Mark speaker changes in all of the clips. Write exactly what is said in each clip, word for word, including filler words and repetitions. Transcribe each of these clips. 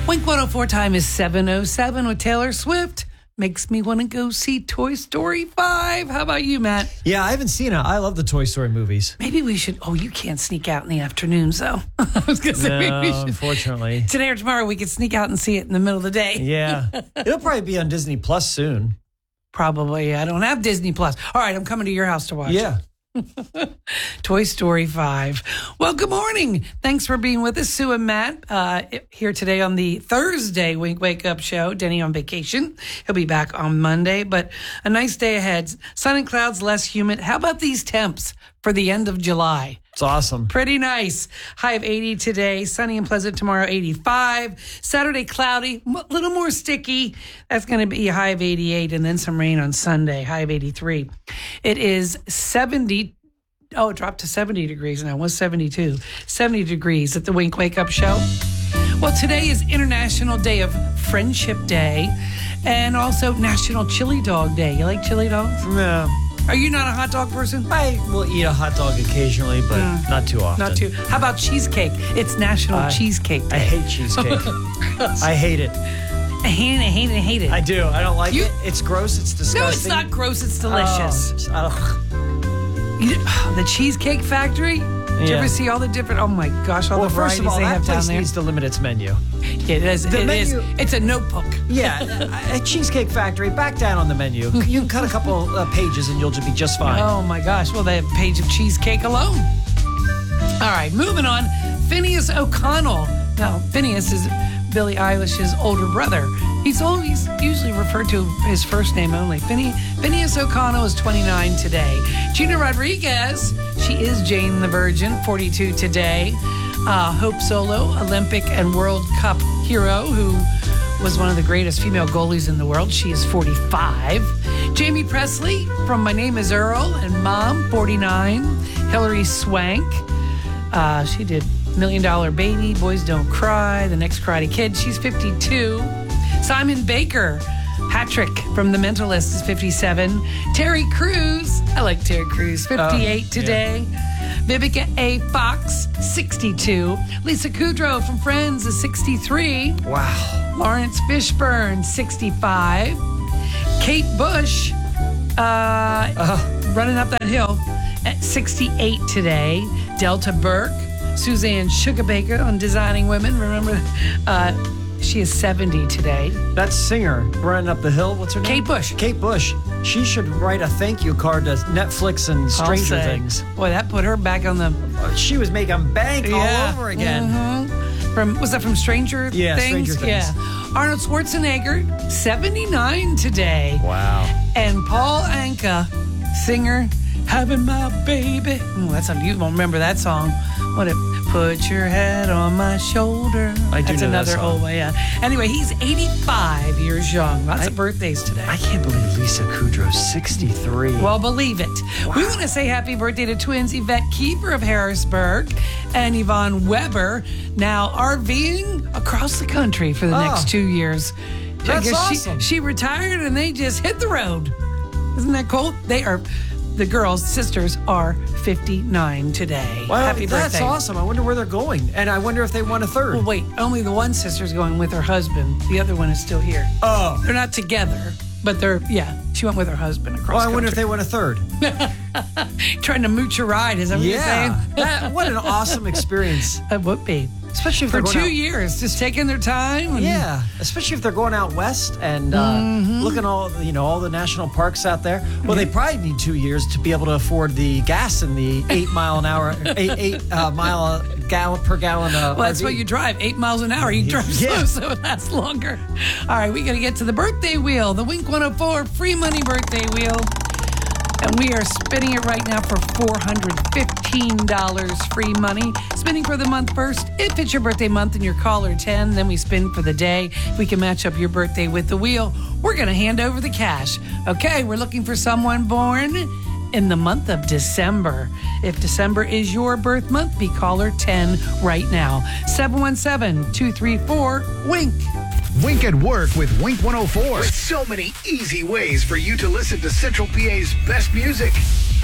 Speaker 1: Wink one oh four time is seven oh seven with Taylor Swift. Makes me want to go see Toy Story five. How about you, Matt?
Speaker 2: Yeah, I haven't seen it. I love the Toy Story movies.
Speaker 1: Maybe we should. Oh, you can't sneak out in the afternoons, though. I was going to say,
Speaker 2: no,
Speaker 1: maybe we should.
Speaker 2: Unfortunately.
Speaker 1: Today or tomorrow, we could sneak out and see it in the middle of the day.
Speaker 2: Yeah. It'll probably be on Disney Plus soon.
Speaker 1: Probably. I don't have Disney Plus. All right, I'm coming to your house to watch.
Speaker 2: Yeah.
Speaker 1: Toy Story five. Well, good morning. Thanks for being with us, Sue and Matt, uh, here today on the Thursday Wink Wake Up Show. Denny on vacation. He'll be back on Monday, but a nice day ahead. Sun and clouds, less humid. How about these temps for the end of July?
Speaker 2: It's awesome.
Speaker 1: Pretty nice. High of eighty today. Sunny and pleasant tomorrow, eighty-five. Saturday, cloudy, a little more sticky. That's going to be a high of eighty-eight, and then some rain on Sunday, high of eighty-three. It is seventy. Oh, it dropped to seventy degrees now. It was seventy-two. seventy degrees at the Wink Wake Up Show. Well, today is International Day of Friendship Day and also National Chili Dog Day. You like chili dogs?
Speaker 2: No.
Speaker 1: Are you not a hot dog person?
Speaker 2: I will eat a hot dog occasionally, but mm, not too often.
Speaker 1: Not too. How about cheesecake? It's National uh, Cheesecake Day.
Speaker 2: I hate cheesecake. I hate it.
Speaker 1: I hate it, I hate it, I hate it.
Speaker 2: I do. I don't like you, it. It's gross. It's disgusting.
Speaker 1: No, it's not gross. It's delicious.
Speaker 2: Oh,
Speaker 1: you, the Cheesecake Factory? Did you
Speaker 2: yeah.
Speaker 1: ever see all the different, oh my gosh, all
Speaker 2: well,
Speaker 1: the varieties
Speaker 2: first of all,
Speaker 1: they
Speaker 2: that
Speaker 1: have
Speaker 2: place
Speaker 1: down there?
Speaker 2: needs to limit its menu.
Speaker 1: Yeah, it is.
Speaker 2: The
Speaker 1: it
Speaker 2: menu,
Speaker 1: is. It's a notebook.
Speaker 2: Yeah, a Cheesecake Factory, back down on the menu. You can cut a couple uh, pages and you'll just be just fine.
Speaker 1: Oh my gosh, well, they have a page of cheesecake alone. All right, moving on. Phineas O'Connell. Now, Phineas is Billie Eilish's older brother. He's always usually referred to his first name only. Phine- Phineas O'Connell is twenty-nine today. Gina Rodriguez, she is Jane the Virgin, forty-two today. Uh, Hope Solo, Olympic and World Cup hero, who was one of the greatest female goalies in the world. She is forty-five. Jamie Presley from My Name is Earl and Mom, forty-nine. Hilary Swank, uh, she did Million Dollar Baby, Boys Don't Cry, The Next Karate Kid. She's fifty-two. Simon Baker, Patrick from The Mentalist is fifty-seven. Terry Crews, I like Terry Crews, fifty-eight uh, today. Yeah. Vivica A. Fox, sixty-two. Lisa Kudrow from Friends is sixty-three.
Speaker 2: Wow.
Speaker 1: Lawrence Fishburne, sixty-five. Kate Bush, uh, uh. running up that hill at sixty-eight today. Delta Burke, Suzanne Sugarbaker on Designing Women. Remember, uh, she is seventy today.
Speaker 2: That singer running up the hill, what's her name?
Speaker 1: Kate Bush.
Speaker 2: Kate Bush. She should write a thank you card to Netflix and Stranger Things.
Speaker 1: Boy, that put her back on the...
Speaker 2: She was making bank yeah. all over again.
Speaker 1: Mm-hmm. From Was that from Stranger
Speaker 2: yeah,
Speaker 1: Things?
Speaker 2: Stranger Things.
Speaker 1: Yeah. Arnold Schwarzenegger, seventy-nine today.
Speaker 2: Wow.
Speaker 1: And Paul Anka, singer, Having My Baby. Oh, that's a, you won't remember that song. What it... Put your head on my shoulder.
Speaker 2: I do
Speaker 1: That's
Speaker 2: know
Speaker 1: another
Speaker 2: that song.
Speaker 1: old way. Yeah. Anyway, he's eighty-five years young. Lots
Speaker 2: I,
Speaker 1: of birthdays today.
Speaker 2: I can't believe Lisa Kudrow's sixty-three.
Speaker 1: Well, believe it.
Speaker 2: Wow.
Speaker 1: We want to say happy birthday to twins Yvette Kiefer of Harrisburg and Yvonne Weber, now RVing across the country for the
Speaker 2: oh,
Speaker 1: next two years.
Speaker 2: That's awesome.
Speaker 1: She, she retired and they just hit the road. Isn't that cool? They are... The girls, sisters, are fifty-nine today.
Speaker 2: Well,
Speaker 1: happy
Speaker 2: that's
Speaker 1: birthday.
Speaker 2: awesome. I wonder where they're going. And I wonder if they want a third.
Speaker 1: Well, wait. Only the one sister's going with her husband. The other one is still here.
Speaker 2: Oh.
Speaker 1: They're not together, but they're, yeah, she went with her husband across
Speaker 2: Well, I
Speaker 1: country.
Speaker 2: wonder if they want a third.
Speaker 1: Trying to mooch a ride, is that what
Speaker 2: yeah.
Speaker 1: you're saying?
Speaker 2: that, what an awesome experience.
Speaker 1: It would be.
Speaker 2: Especially if
Speaker 1: For
Speaker 2: they're
Speaker 1: two
Speaker 2: going out,
Speaker 1: years, just taking their time. And,
Speaker 2: yeah, especially if they're going out west and uh,
Speaker 1: mm-hmm.
Speaker 2: looking all you know all the national parks out there. Well, they probably need two years to be able to afford the gas in the eight mile an hour, eight eight uh, mile gallon per gallon. Uh,
Speaker 1: well, that's
Speaker 2: R V.
Speaker 1: what you drive, eight miles an hour. You drive
Speaker 2: yeah.
Speaker 1: slow, so it lasts longer. All right, we got to get to the birthday wheel, the Wink one oh four free money birthday wheel. And we are spinning it right now for four hundred fifteen dollars free money. Spinning for the month first. If it's your birthday month and you're caller ten, then we spin for the day. If we can match up your birthday with the wheel, we're going to hand over the cash. Okay, we're looking for someone born in the month of December. If December is your birth month, be caller ten right now. seven one seven, two three four, WINK.
Speaker 3: Wink at Work with Wink one oh four. With so many easy ways for you to listen to Central P A's best music.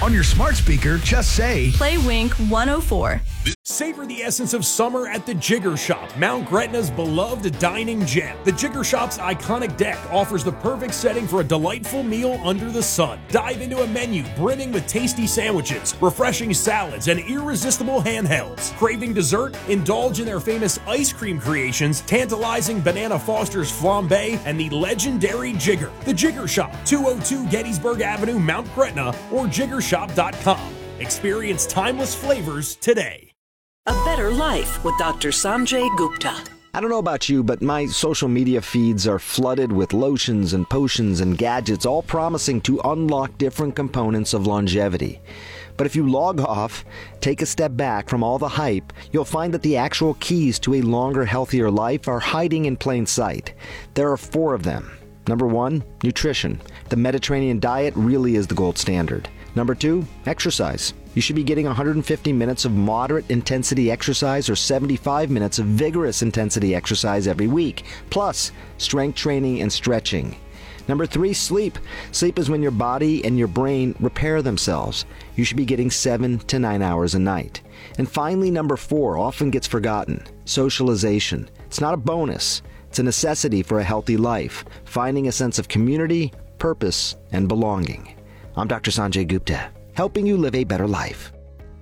Speaker 3: On your smart speaker, just say,
Speaker 4: Play Wink one oh four.
Speaker 5: Savor the essence of summer at the Jigger Shop, Mount Gretna's beloved dining gem. The Jigger Shop's iconic deck offers the perfect setting for a delightful meal under the sun. Dive into a menu brimming with tasty sandwiches, refreshing salads, and irresistible handhelds. Craving dessert? Indulge in their famous ice cream creations, tantalizing Banana Foster's flambe, and the legendary Jigger. The Jigger Shop, two oh two Gettysburg Avenue, Mount Gretna, or jigger shop dot com. Experience timeless flavors today.
Speaker 6: A better life with Doctor Sanjay Gupta.
Speaker 7: I don't know about you, but my social media feeds are flooded with lotions and potions and gadgets, all promising to unlock different components of longevity. But if you log off, take a step back from all the hype, you'll find that the actual keys to a longer, healthier life are hiding in plain sight. There are four of them. Number one, nutrition. The Mediterranean diet really is the gold standard. Number two, exercise. You should be getting one hundred fifty minutes of moderate intensity exercise or seventy-five minutes of vigorous intensity exercise every week, plus strength training and stretching. Number three, sleep. Sleep is when your body and your brain repair themselves. You should be getting seven to nine hours a night. And finally, number four, often gets forgotten, socialization. It's not a bonus. It's a necessity for a healthy life, finding a sense of community, purpose, and belonging. I'm Doctor Sanjay Gupta, helping you live a better life.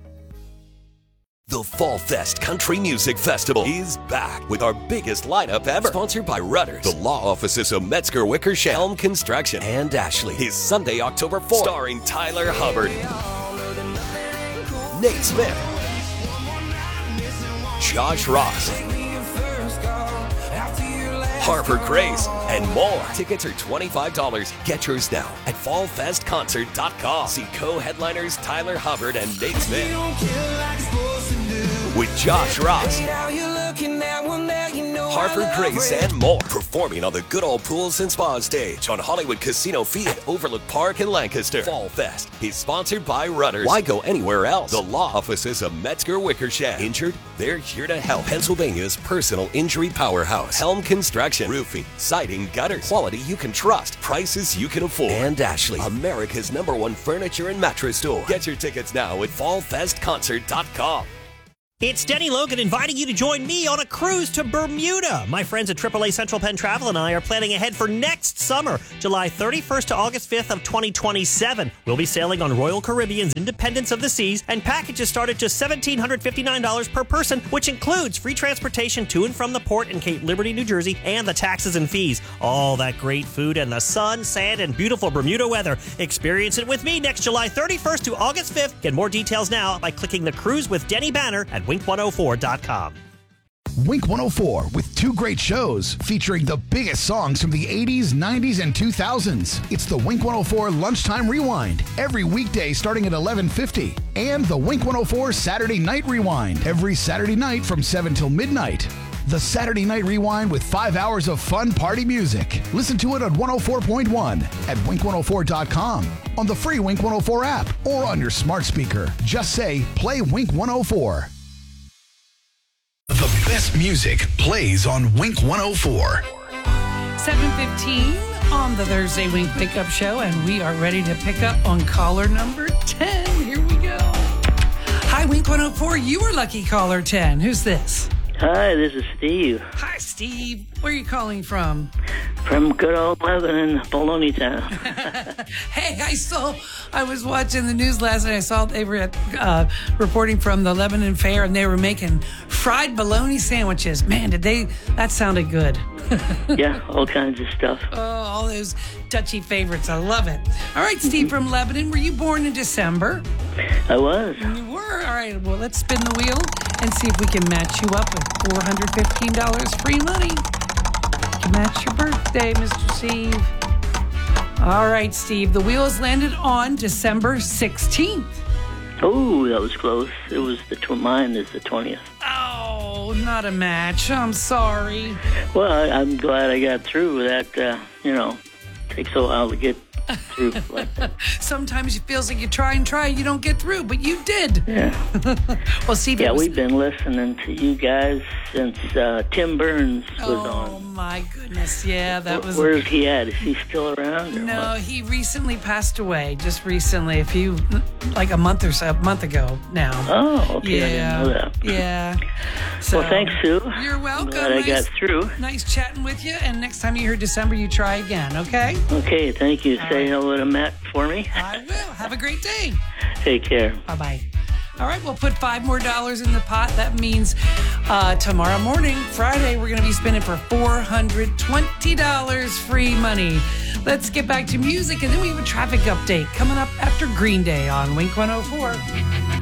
Speaker 8: The Fall Fest Country Music Festival is back with our biggest lineup ever. Sponsored by Rudders, the law offices of Metzger Wickersham, Helm Construction, and Ashley. Is Sunday, October fourth, starring Tyler Hubbard, Nate Smith, Josh Ross, Harper Grace, and more. Tickets are twenty-five dollars. Get yours now at fall fest concert dot com. See co-headliners Tyler Hubbard and Nate Smith with Josh Ross, Harper Grace, and more. Performing on the Good Old Pools and Spa stage on Hollywood Casino Field at Overlook Park in Lancaster. Fall Fest is sponsored by Rudders. Why go anywhere else? The law offices of Metzger Wickersham. Injured? They're here to help. Pennsylvania's personal injury powerhouse. Helm Construction. Roofing, siding, gutters. Quality you can trust. Prices you can afford. And Ashley, America's number one furniture and mattress store. Get your tickets now at fall fest concert dot com.
Speaker 9: It's Denny Logan inviting you to join me on a cruise to Bermuda. My friends at triple A Central Penn Travel and I are planning ahead for next summer, July thirty-first to August fifth of twenty twenty-seven. We'll be sailing on Royal Caribbean's Independence of the Seas, and packages start at just one thousand seven hundred fifty-nine dollars per person, which includes free transportation to and from the port in Cape Liberty, New Jersey, and the taxes and fees. All that great food and the sun, sand, and beautiful Bermuda weather. Experience it with me next July thirty-first to August fifth. Get more details now by clicking the Cruise with Denny banner at wink one oh four dot com.
Speaker 3: Wink one oh four with two great shows featuring the biggest songs from the eighties, nineties, and two thousands. It's the Wink one oh four Lunchtime Rewind every weekday starting at eleven fifty, and the Wink one oh four Saturday Night Rewind every Saturday night from seven till midnight. The Saturday Night Rewind with five hours of fun party music. Listen to it on one oh four point one at wink one oh four dot com, on the free Wink one oh four app, or on your smart speaker. Just say, play Wink one oh four. The best music plays on Wink one oh four.
Speaker 1: seven fifteen on the Thursday Wink Pickup Show, and we are ready to pick up on caller number ten. Here we go. Hi, Wink one oh four. You are lucky caller ten. Who's this?
Speaker 10: Hi, this is Steve.
Speaker 1: Hi, Steve. Where are you calling from?
Speaker 10: From good old Lebanon, Baloney Town.
Speaker 1: Hey, I saw, I was watching the news last night. I saw they were uh, reporting from the Lebanon Fair, and they were making fried bologna sandwiches. Man, did they, that sounded good.
Speaker 10: Yeah, all kinds of stuff.
Speaker 1: Oh, all those Dutchy favorites. I love it. All right, Steve from Lebanon, were you born in December?
Speaker 10: I was.
Speaker 1: You were? All right, well, let's spin the wheel and see if we can match you up with four hundred fifteen dollars free money to match your birthday, Mister Steve. All right, Steve, the wheel has landed on December sixteenth.
Speaker 10: Oh, that was close. It was the tw- mine is the twentieth.
Speaker 1: Oh, not a match. I'm sorry.
Speaker 10: Well, I, I'm glad I got through. That, uh, you know, takes a while to get through like that.
Speaker 1: Sometimes it feels like you try and try, you don't get through, but you did.
Speaker 10: Yeah.
Speaker 1: Well, Steve,
Speaker 10: Yeah,
Speaker 1: it was-
Speaker 10: we've been listening to you guys since uh, Tim Burns was
Speaker 1: oh
Speaker 10: on.
Speaker 1: my goodness, yeah, that was.
Speaker 10: Where's he at? Is he still around? Or
Speaker 1: No,
Speaker 10: what?
Speaker 1: he recently passed away. Just recently, a few, like a month or so, a month ago now.
Speaker 10: Oh, okay.
Speaker 1: Yeah,
Speaker 10: I didn't know that.
Speaker 1: yeah. So,
Speaker 10: Well, thanks, Sue.
Speaker 1: You're welcome.
Speaker 10: I'm glad I got through.
Speaker 1: Nice chatting with you. And next time you hear December, you try again. Okay.
Speaker 10: Okay, thank you.
Speaker 1: All
Speaker 10: Say
Speaker 1: right.
Speaker 10: hello to Matt for me.
Speaker 1: I will. Have a great day.
Speaker 10: Take care.
Speaker 1: Bye bye. All right, we'll put five more dollars in the pot. That means uh, tomorrow morning, Friday, we're going to be spending for four hundred twenty dollars free money. Let's get back to music, and then we have a traffic update coming up after Green Day on Wink one oh four.